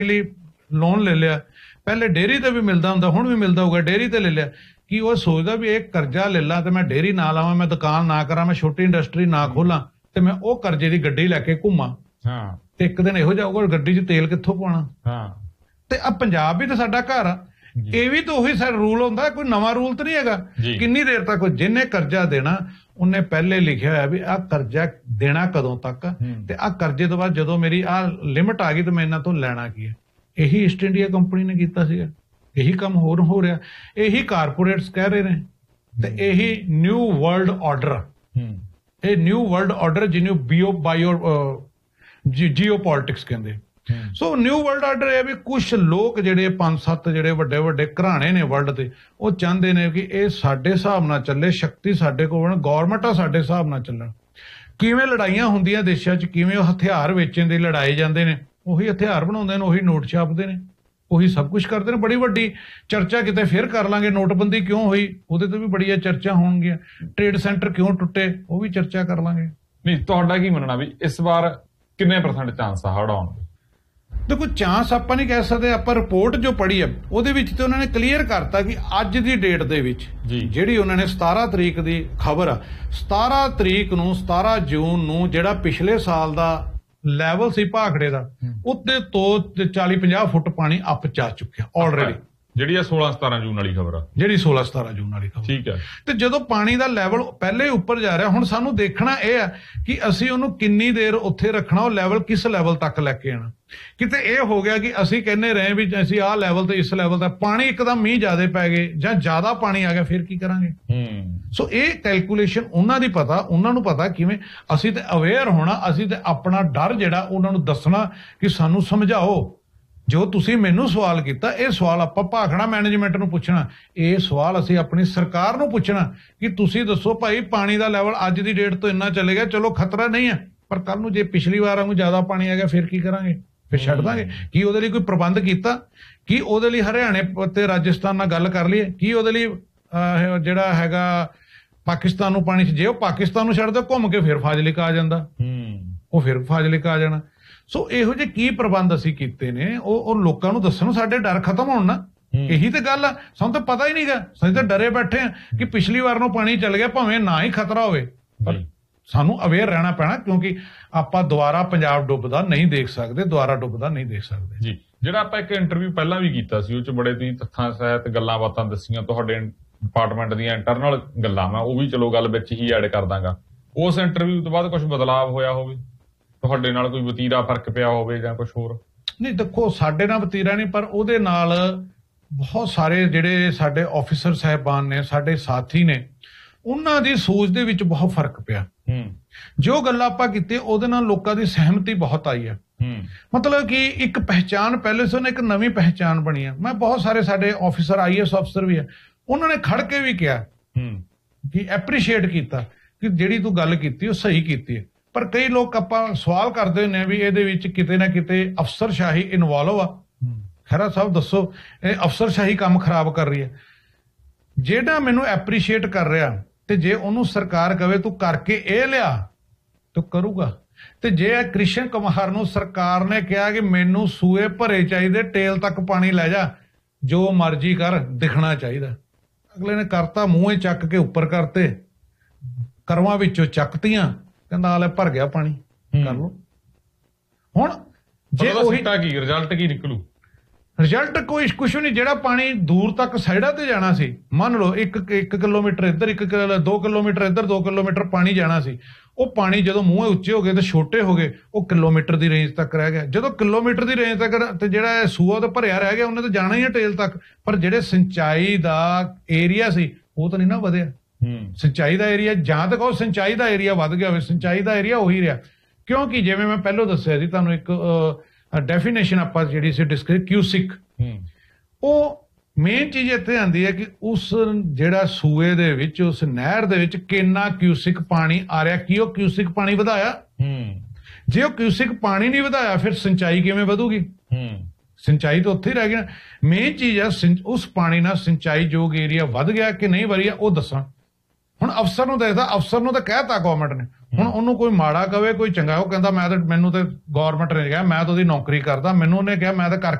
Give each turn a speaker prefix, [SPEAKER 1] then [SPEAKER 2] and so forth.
[SPEAKER 1] ਲਈ ਲੋਨ ਲੈ ਲਿਆ, ਪਹਿਲੇ ਡੇਅਰੀ ਤੇ ਵੀ ਮਿਲਦਾ ਹੁੰਦਾ, ਹੁਣ ਵੀ ਮਿਲਦਾ ਹੋਊਗਾ, ਡੇਅਰੀ ਤੇ ਲੈ ਲਿਆ, ਕਿ ਉਹ ਸੋਚਦਾ ਵੀ ਇਹ ਕਰਜ਼ਾ ਲੈ ਲਾਂ ਤੇ ਮੈਂ ਡੇਅਰੀ ਨਾ ਲਾਵਾਂ, ਮੈਂ ਦੁਕਾਨ ਨਾ ਕਰਾਂ, ਮੈਂ ਛੋਟੀ ਇੰਡਸਟਰੀ ਨਾ ਖੋਲਾਂ ਤੇ ਮੈਂ ਉਹ ਕਰਜ਼ੇ ਦੀ ਗੱਡੀ ਲੈ ਕੇ ਘੁੰਮਾਂ।
[SPEAKER 2] ਹਾਂ,
[SPEAKER 1] ਤੇ ਇੱਕ ਦਿਨ ਇਹੋ ਜਾਊਗਾ ਗੱਡੀ 'ਚ ਤੇਲ ਕਿੱਥੋਂ ਪਾਉਣਾ।
[SPEAKER 2] ਹਾਂ,
[SPEAKER 1] ਤੇ ਆ ਪੰਜਾਬ ਵੀ ਤਾਂ ਸਾਡਾ ਘਰ ਆ, ਇਹ ਵੀ ਤਾਂ ਉਹੀ ਸਾਡਾ ਰੂਲ ਹੁੰਦਾ, ਕੋਈ ਨਵਾਂ ਰੂਲ ਤਾਂ ਨਹੀਂ ਹੈਗਾ। ਕਿੰਨੀ ਦੇਰ ਤੱਕ ਜਿਹਨੇ ਕਰਜ਼ਾ ਦੇਣਾ ਉਹਨੇ ਪਹਿਲੇ ਲਿਖਿਆ ਹੋਇਆ ਵੀ ਆਹ ਕਰਜ਼ਾ ਦੇਣਾ ਕਦੋਂ ਤੱਕ, ਤੇ ਆਹ ਕਰਜ਼ੇ ਤੋਂ ਬਾਅਦ ਜਦੋਂ ਮੇਰੀ ਆਹ ਲਿਮਟ ਆ ਗਈ ਤੇ ਮੈਂ ਇਹਨਾਂ ਤੋਂ ਲੈਣਾ ਕੀ ਹੈ। ਇਹੀ ਈਸਟ ਇੰਡੀਆ ਕੰਪਨੀ ਨੇ ਕੀਤਾ ਸੀਗਾ, ਇਹੀ ਕੰਮ ਹੋਰ ਹੋ ਰਿਹਾ, ਇਹੀ ਕਾਰਪੋਰੇਟਸ ਕਹਿ ਰਹੇ ਨੇ, ਤੇ ਇਹੀ ਨਿਊ ਵਰਲਡ ਆਰਡਰ, ਇਹ ਨਿਊ ਵਰਲਡ ਆਰਡਰ ਜਿਹਨੂੰ ਜੀਓ ਪੋਲਿਟਿਕਸ ਕਹਿੰਦੇ। ਸੋ ਨਿਊ ਵਰਲਡ ਆਰਡਰ ਇਹ ਵੀ ਕੁਝ ਲੋਕ ਜਿਹੜੇ 5-7 ਜਿਹੜੇ ਵੱਡੇ ਵੱਡੇ ਘਰਾਣੇ ਨੇ ਵਰਲਡ ਦੇ, ਉਹ ਚਾਹੁੰਦੇ ਨੇ ਕਿ ਇਹ ਸਾਡੇ ਹਿਸਾਬ ਨਾਲ ਚੱਲੇ, ਸ਼ਕਤੀ ਸਾਡੇ ਕੋਲ, ਗੌਰਮੈਂਟਾਂ ਸਾਡੇ ਹਿਸਾਬ ਨਾਲ ਚੱਲਣ। ਕਿਵੇਂ ਲੜਾਈਆਂ ਹੁੰਦੀਆਂ ਦੇਸ਼ਾਂ 'ਚ, ਕਿਵੇਂ ਉਹ ਹਥਿਆਰ ਵੇਚਣ ਦੇ ਲੜਾਏ ਜਾਂਦੇ ਨੇ, ਉਹੀ ਹਥਿਆਰ ਬਣਾਉਂਦੇ ਨੇ, ਉਹੀ ਨੋਟ ਛਾਪਦੇ ਨੇ, ਉਹੀ ਸਭ ਕੁਝ ਕਰਦੇ ਨੇ। ਬੜੀ ਵੱਡੀ ਚਰਚਾ ਕਿਤੇ ਫਿਰ ਕਰ ਲਾਂਗੇ, ਨੋਟਬੰਦੀ ਕਿਉਂ ਹੋਈ ਉਹਦੇ ਤੇ ਵੀ ਬੜੀਆਂ ਚਰਚਾ ਹੋਣਗੀਆਂ, ਟ੍ਰੇਡ ਸੈਂਟਰ ਕਿਉਂ ਟੁੱਟੇ ਉਹ ਵੀ ਚਰਚਾ ਕਰ ਲਾਂਗੇ।
[SPEAKER 2] ਨਹੀਂ, ਤੁਹਾਡਾ ਕੀ ਮੰਨਣਾ ਵੀ ਇਸ ਵਾਰ ਕਿੰਨੇ % ਚਾਂਸ ਆ ਹੜ੍ਹ ਆਉਣ ਦੇ?
[SPEAKER 1] ਦੇਖੋ, ਚਾਂਸ ਆਪਾਂ ਨਹੀਂ ਕਹਿ ਸਕਦੇ, ਆਪਾਂ ਰਿਪੋਰਟ ਜੋ ਪੜ੍ਹੀ ਆ ਉਹਦੇ ਵਿੱਚ ਤੇ ਉਹਨਾਂ ਨੇ ਕਲੀਅਰ ਕਰਤਾ ਕਿ ਅੱਜ ਦੀ ਡੇਟ ਦੇ ਵਿੱਚ ਜਿਹੜੀ ਉਹਨਾਂ ਨੇ 17 ਤਰੀਕ ਦੀ ਖਬਰ ਆ, 17 ਤਰੀਕ ਨੂੰ 17 ਜੂਨ ਨੂੰ ਜਿਹੜਾ ਪਿਛਲੇ ਸਾਲ ਦਾ ਲੈਵਲ ਸੀ ਭਾਖੜੇ ਦਾ, ਉੱਤੇ ਤੋਂ 40-50 ਫੁੱਟ ਪਾਣੀ ਅੱਪ ਜਾ ਚੁੱਕਿਆ ਆਲਰੇਡੀ,
[SPEAKER 2] ਜਿਹੜੀ ਆ 16-17 ਜੂਨ ਵਾਲੀ ਖਬਰ ਆ,
[SPEAKER 1] ਜਿਹੜੀ 16-17 ਜੂਨ ਵਾਲੀ ਖਬਰ। ਠੀਕ ਹੈ। ਤੇ ਜਦੋਂ ਪਾਣੀ ਦਾ ਲੈਵਲ ਪਹਿਲੇ ਉੱਪਰ ਜਾ ਰਿਹਾ, ਹੁਣ ਸਾਨੂੰ ਦੇਖਣਾ ਇਹ ਹੈ ਕਿ ਅਸੀਂ ਉਹਨੂੰ ਕਿੰਨੀ ਦੇਰ ਉੱਥੇ ਰੱਖਣਾ, ਉਹ ਲੈਵਲ ਕਿਸ ਲੈਵਲ ਤੱਕ ਲੈ ਕੇ ਆਣਾ। ਕਿਤੇ ਇਹ ਹੋ ਗਿਆ ਕਿ ਅਸੀਂ ਕਹਿੰਦੇ ਰਹੇ ਵੀ ਅਸੀਂ ਆਹ ਲੈਵਲ ਤੇ ਇਸ ਲੈਵਲ ਦਾ ਪਾਣੀ, ਇੱਕਦਮ ਮੀਂਹ ਜ਼ਿਆਦਾ ਪੈ ਗਏ ਜਾਂ ਜ਼ਿਆਦਾ ਪਾਣੀ ਆ ਗਿਆ, ਫਿਰ ਕੀ ਕਰਾਂਗੇ। ਸੋ ਇਹ ਕੈਲਕੂਲੇਸ਼ਨ ਉਹਨਾਂ ਦੀ ਪਤਾ, ਉਹਨਾਂ ਨੂੰ ਪਤਾ ਕਿਵੇਂ। ਅਸੀਂ ਤੇ ਅਵੇਅਰ ਹੋਣਾ, ਅਸੀਂ ਤੇ ਆਪਣਾ ਡਰ ਜਿਹੜਾ ਉਹਨਾਂ ਨੂੰ ਦੱਸਣਾ ਕਿ ਸਾਨੂੰ ਸਮਝਾਓ। ਜੋ ਤੁਸੀਂ ਮੈਨੂੰ ਸਵਾਲ ਕੀਤਾ, ਇਹ ਸਵਾਲ ਆਪਾਂ ਭਾਖੜਾ ਮੈਨੇਜਮੈਂਟ ਨੂੰ ਪੁੱਛਣਾ, ਇਹ ਸਵਾਲ ਅਸੀਂ ਆਪਣੀ ਸਰਕਾਰ ਨੂੰ ਪੁੱਛਣਾ ਕਿ ਤੁਸੀਂ ਦੱਸੋ ਭਾਈ, ਪਾਣੀ ਦਾ ਲੈਵਲ ਅੱਜ ਦੀ ਡੇਟ ਤੋਂ ਇੰਨਾ ਚਲੇ ਗਿਆ, ਚਲੋ ਖਤਰਾ ਨਹੀਂ ਹੈ, ਪਰ ਕੱਲ ਨੂੰ ਜੇ ਪਿਛਲੀ ਵਾਰ ਵਾਂਗੂ ਜ਼ਿਆਦਾ ਪਾਣੀ ਆ ਗਿਆ ਫਿਰ ਕੀ ਕਰਾਂਗੇ, ਫਿਰ ਛੱਡ ਦਾਂਗੇ। ਕੀ ਉਹਦੇ ਲਈ ਕੋਈ ਪ੍ਰਬੰਧ ਕੀਤਾ? ਕੀ ਉਹਦੇ ਲਈ ਹਰਿਆਣੇ ਤੇ ਰਾਜਸਥਾਨ ਨਾਲ ਗੱਲ ਕਰ ਲਈਏ? ਕੀ ਉਹਦੇ ਲਈ ਜਿਹੜਾ ਹੈਗਾ ਪਾਕਿਸਤਾਨ ਨੂੰ ਪਾਣੀ, ਜੇ ਉਹ ਪਾਕਿਸਤਾਨ ਨੂੰ ਛੱਡਦਾ ਘੁੰਮ ਕੇ ਫਿਰ ਫਾਜ਼ਿਲਕਾ ਆ ਜਾਂਦਾ, ਉਹ ਫਿਰ ਫਾਜ਼ਿਲਕਾ ਆ ਜਾਣਾ। ਸੋ ਇਹੋ ਜਿਹੇ ਕੀ ਪ੍ਰਬੰਧ ਅਸੀਂ ਕੀਤੇ ਨੇ, ਉਹ ਲੋਕਾਂ ਨੂੰ ਦੱਸਣ, ਸਾਡੇ ਡਰ ਖਤਮ ਹੋਣ ਨਾ। ਇਹੀ ਤੇ ਗੱਲ ਆ, ਸਾਨੂੰ ਤਾਂ ਪਤਾ ਹੀ ਨਹੀਂਗਾ, ਅਸੀਂ ਤਾਂ ਡਰੇ ਬੈਠੇ ਆ ਕਿ ਪਿਛਲੀ ਵਾਰ ਨੂੰ ਪਾਣੀ ਚੱਲ ਗਿਆ, ਭਾਵੇਂ ਨਾ ਹੀ ਖਤਰਾ ਹੋਵੇ, ਪਰ ਸਾਨੂੰ ਅਵੇਅਰ ਰਹਿਣਾ ਪੈਣਾ, ਕਿਉਂਕਿ ਆਪਾਂ ਦੁਬਾਰਾ ਪੰਜਾਬ ਡੁੱਬਦਾ ਨਹੀਂ ਦੇਖ ਸਕਦੇ, ਦੁਬਾਰਾ ਡੁੱਬਦਾ ਨਹੀਂ ਦੇਖ ਸਕਦੇ
[SPEAKER 2] ਜੀ। ਜਿਹੜਾ ਆਪਾਂ ਇੱਕ ਇੰਟਰਵਿਊ ਪਹਿਲਾਂ ਵੀ ਕੀਤਾ ਸੀ, ਉਹ 'ਚ ਬੜੇ ਤੁਸੀਂ ਤੱਥਾਂ ਸਹਿਤ ਗੱਲਾਂ ਬਾਤਾਂ ਦੱਸੀਆਂ, ਤੁਹਾਡੇ ਡਿਪਾਰਟਮੈਂਟ ਦੀਆਂ ਇੰਟਰਨਲ ਗੱਲਾਂ, ਮੈਂ ਉਹ ਵੀ ਚਲੋ ਗੱਲ ਵਿੱਚ ਹੀ ਐਡ ਕਰ ਦਾਂਗਾ। ਉਸ ਇੰਟਰਵਿਊ ਤੋਂ ਬਾਅਦ ਕੁਝ ਬਦਲਾਅ ਹੋਇਆ ਹੋਵੇ, ਤੁਹਾਡੇ ਨਾਲ ਕੋਈ ਵਤੀਰਾ ਫਰਕ ਪਿਆ ਹੋਵੇ ਜਾਂ ਕੁਝ ਹੋਰ? ਨਹੀਂ, ਦੇਖੋ ਸਾਡੇ ਨਾਲ ਵਤੀਰਾ ਨਹੀਂ, ਪਰ ਉਹਦੇ ਨਾਲ ਬਹੁਤ ਸਾਰੇ ਜਿਹੜੇ ਸਾਡੇ ਆਫੀਸਰ ਸਾਹਿਬਾਨ ਨੇ, ਸਾਡੇ ਸਾਥੀ ਨੇ, ਉਹਨਾਂ ਦੀ ਸੋਚ ਦੇ ਵਿੱਚ ਬਹੁਤ ਫਰਕ ਪਿਆ। ਜੋ ਗੱਲਾਂ ਆਪਾਂ ਕੀਤੀ ਉਹਦੇ ਨਾਲ ਲੋਕਾਂ ਦੀ ਸਹਿਮਤੀ ਬਹੁਤ ਆਈ ਹੈ। ਮਤਲਬ ਕਿ ਇੱਕ ਪਹਿਚਾਣ, ਪਹਿਲੇ ਤੋਂ ਇੱਕ ਨਵੀਂ ਪਹਿਚਾਣ ਬਣੀ ਹੈ। ਮੈਂ ਬਹੁਤ ਸਾਰੇ ਸਾਡੇ ਆਫੀਸਰ, IAS ਅਫਸਰ ਵੀ ਹੈ, ਉਹਨਾਂ ਨੇ ਖੜ ਕੇ ਵੀ ਕਿਹਾ ਕਿ ਐਪਰੀਸ਼ੀਏਟ ਕੀਤਾ ਕਿ ਜਿਹੜੀ ਤੂੰ ਗੱਲ ਕੀਤੀ ਉਹ ਸਹੀ ਕੀਤੀ ਹੈ। ਪਰ ਕਈ ਲੋਕ ਆਪਾਂ ਸਵਾਲ ਕਰਦੇ ਨੇ ਵੀ ਇਹਦੇ ਵਿੱਚ ਕਿਤੇ ਨਾ ਕਿਤੇ ਅਫਸਰਸ਼ਾਹੀ ਇਨਵੋਲਵ ਆ। ਖਹਿਰਾ ਸਾਹਿਬ ਦੱਸੋ, ਇਹ ਅਫਸਰਸ਼ਾਹੀ ਕੰਮ ਖਰਾਬ ਕਰ ਰਹੀ ਹੈ। ਜਿਹੜਾ ਮੈਨੂੰ ਐਪਰੀਸ਼ੀਏਟ ਕਰ ਰਿਹਾ, ਤੇ ਜੇ ਉਹਨੂੰ ਸਰਕਾਰ ਕਵੇ ਤੂੰ ਕਰਕੇ ਇਹ ਲਿਆ, ਤੂੰ ਕਰੂਗਾ। ਤੇ ਜੇ ਕ੍ਰਿਸ਼ਨ ਕੁਮਾਰ ਨੂੰ ਸਰਕਾਰ ਨੇ ਕਿਹਾ ਕਿ ਮੈਨੂੰ ਸੂਏ ਭਰੇ ਚਾਹੀਦੇ, ਟੇਲ ਤੱਕ ਪਾਣੀ ਲੈ ਜਾ, ਜੋ ਮਰਜ਼ੀ ਕਰ, ਦਿਖਣਾ ਚਾਹੀਦਾ, ਅਗਲੇ ਨੇ ਕਰਤਾ, ਮੂੰਹੇ ਚੱਕ ਕੇ ਉੱਪਰ ਕਰਤੇ, ਕਰਵਾਂ ਵਿੱਚੋਂ ਚੱਕਤੀਆਂ, ਕਹਿੰਦਾ ਆਲੇ ਭਰ ਗਿਆ ਪਾਣੀ, ਕਰ ਲੋ। ਹੁਣ ਜੇ ਉਹੀ ਕੀ ਰਿਜ਼ਲਟ ਕੀ ਨਿਕਲੂ? ਰਿਜ਼ਲਟ ਕੋਈ ਕੁਛ ਨਹੀਂ। ਜਿਹੜਾ ਪਾਣੀ ਦੂਰ ਤੱਕ ਸਾਈਡਾਂ ਤੇ ਜਾਣਾ ਸੀ, ਮੰਨ ਲਓ 1 ਕਿਲੋਮੀਟਰ ਇੱਧਰ, 2 ਕਿਲੋਮੀਟਰ ਇੱਧਰ, 2 ਕਿਲੋਮੀਟਰ ਪਾਣੀ ਜਾਣਾ ਸੀ, ਉਹ ਪਾਣੀ ਜਦੋਂ ਮੂੰਹੇ ਉੱਚੇ ਹੋ ਗਏ ਤੇ ਛੋਟੇ ਹੋ ਗਏ, ਉਹ ਕਿਲੋਮੀਟਰ ਦੀ ਰੇਂਜ ਤੱਕ ਰਹਿ ਗਿਆ। ਜਦੋਂ ਕਿਲੋਮੀਟਰ ਦੀ ਰੇਂਜ ਤੱਕ ਤੇ ਜਿਹੜਾ ਸੂਆ ਤੇ ਭਰਿਆ ਰਹਿ ਗਿਆ, ਉਹਨੇ ਤਾਂ ਜਾਣਾ ਹੀ ਹੈ ਟੇਲ ਤੱਕ। ਪਰ ਜਿਹੜੇ ਸਿੰਚਾਈ ਦਾ ਏਰੀਆ ਸੀ ਉਹ ਤਾਂ ਨਹੀਂ ਨਾ ਵਧਿਆ। ਸਿੰਚਾਈ ਦਾ ਏਰੀਆ, ਜਾਂ ਤਾਂ ਕਹੋ ਸਿੰਚਾਈ ਦਾ ਏਰੀਆ ਵੱਧ ਗਿਆ ਹੋਵੇ, ਸਿੰਚਾਈ ਦਾ ਏਰੀਆ ਉਹੀ ਰਿਹਾ। ਕਿਉਂਕਿ ਜਿਵੇਂ ਮੈਂ ਪਹਿਲਾਂ ਦੱਸਿਆ ਸੀ ਤੁਹਾਨੂੰ, ਇੱਕ ਡੈਫੀਨੇਸ਼ਨ ਆਪਾਂ ਜਿਹੜੀ ਸੀ ਡਿਸਕਸ, ਕਿਊਸਿਕ, ਉਹ ਮੇਨ ਚੀਜ਼ ਇੱਥੇ ਆਉਂਦੀ ਹੈ ਕਿ ਉਸ ਜਿਹੜਾ ਸੂਏ ਦੇ ਵਿੱਚ, ਉਸ ਨਹਿਰ ਦੇ ਵਿੱਚ ਕਿੰਨਾ ਕਿਊਸਿਕ ਪਾਣੀ ਆ ਰਿਹਾ, ਕੀ ਉਹ ਕਿਊਸਿਕ ਪਾਣੀ ਵਧਾਇਆ? ਜੇ ਉਹ ਕਿਊਸਿਕ ਪਾਣੀ ਨਹੀਂ ਵਧਾਇਆ, ਫਿਰ ਸਿੰਚਾਈ ਕਿਵੇਂ ਵਧੂਗੀ? ਸਿੰਚਾਈ ਤਾਂ ਉੱਥੇ ਹੀ ਰਹਿ ਗਿਆ। ਮੇਨ ਚੀਜ਼ ਹੈ ਉਸ ਪਾਣੀ ਨਾਲ ਸਿੰਚਾਈ ਯੋਗ ਏਰੀਆ ਵੱਧ ਗਿਆ ਕਿ ਨਹੀਂ ਵਧਿਆ, ਉਹ ਦੱਸਾਂ।
[SPEAKER 1] ਹੁਣ ਅਫਸਰ ਨੂੰ ਦੇਖਦਾ, ਅਫਸਰ ਨੂੰ ਤਾਂ ਕਹਿਤਾ ਗਵਰਨਮੈਂਟ ਨੇ, ਹੁਣ ਉਹਨੂੰ ਕੋਈ ਮਾੜਾ ਕਵੇ ਕੋਈ ਚੰਗਾ, ਉਹ ਕਹਿੰਦਾ ਮੈਨੂੰ ਤੇ ਗਵਰਨਮੈਂਟ ਨੇ ਕਿਹਾ, ਮੈਂ ਤਾਂ ਉਹਦੀ ਨੌਕਰੀ ਕਰਦਾ, ਮੈਨੂੰ ਉਹਨੇ ਕਿਹਾ ਮੈਂ ਤਾਂ